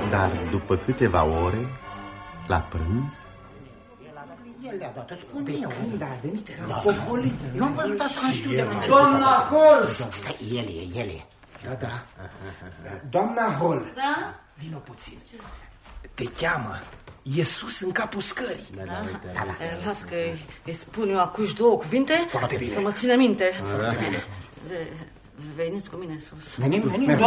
Dar după câteva ore, la prânz... El le-a dat, spune eu. Când a venit, era fofolit. Nu am văzut asta, nu știu de unde. Doamna Hall! Stai, el e. Da. Doamna Hall. Da? Vino puțin. Te cheamă. E sus în capul scării. Da. Las că îi spun eu acuși două cuvinte. Foarte bine. Să mă țină minte. Foarte bine. Veniți cu mine sus. Venim.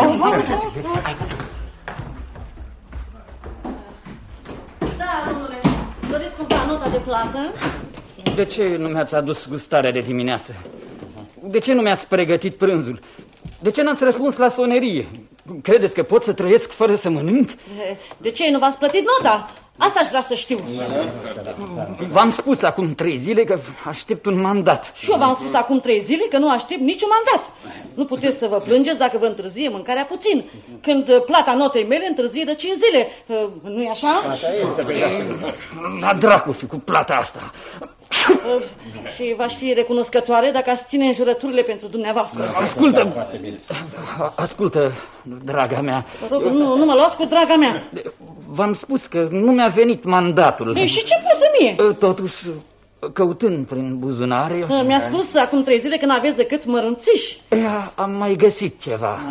Da, domnule, doriți cumva nota de plată? De ce nu mi-ați adus gustarea de dimineață? De ce nu mi-ați pregătit prânzul? De ce n-ați răspuns la sonerie? Credeți că pot să trăiesc fără să mănânc? De ce nu v-ați plătit nota? Asta aș vrea să știu. V-am spus acum 3 zile că aștept un mandat. Și eu v-am spus acum 3 zile că nu aștept niciun mandat. Nu puteți să vă plângeți dacă vă întârzie mâncarea puțin, când plata notei mele întârzie de 5 zile. Nu-i așa? Așa este. La dracu fi cu plata asta. Și v-aș fi recunoscătoare dacă ați ține înjurăturile pentru dumneavoastră. Ascultă, draga mea. Vă rog, nu mă luați cu draga mea. V-am spus că nu mi-a venit mandatul. Ei, și ce poți să mie? Totuși, căutând prin buzunare... Mi-a spus acum 3 zile că n-aveți decât mărunțiși. Am mai găsit ceva.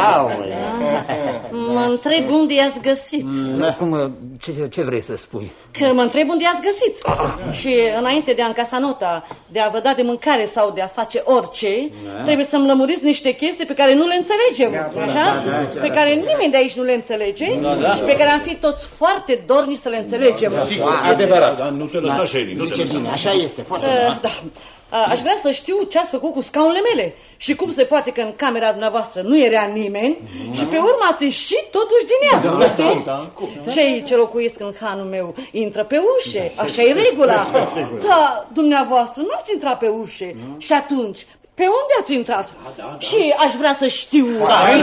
Mă întreb unde i-ați găsit. Cum, ce vrei să spui? Că mă întreb unde i-ați găsit. Și înainte de a încasa nota, de a vă da de mâncare sau de a face orice, trebuie să-mi lămuriți niște chestii pe care nu le înțelegem. Așa? Pe care nimeni de aici nu le înțelege și pe care am fi toți foarte dorni să le înțelegem. Adevărat. Dar nu te lăsa, Shelly. Zice bine, așa este, foarte bine. Da. Aș vrea să știu ce ați făcut cu scaunele mele și cum se poate că în camera dumneavoastră nu era nimeni și pe urmă ați ieșit totuși din ea. Cei ce locuiesc în hanul meu intră pe ușe, așa e regula. Da, dumneavoastră n-ați intrat pe ușe și atunci pe unde ați intrat? Și aș vrea să știu.